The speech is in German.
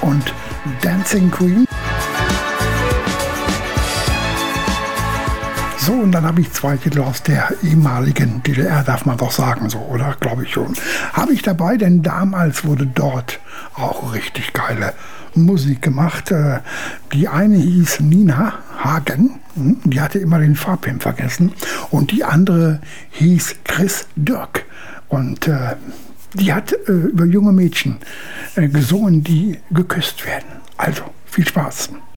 und Dancing Queen. So, und dann habe ich 2 Titel aus der ehemaligen DDR, darf man doch sagen, so, oder? Glaube ich schon. Habe ich dabei, denn damals wurde dort auch richtig geile Musik gemacht. Die eine hieß Nina Hagen, die hatte immer den Farbpin vergessen. Und die andere hieß Chris Dirk. Und die hat über junge Mädchen gesungen, die geküsst werden. Also, viel Spaß.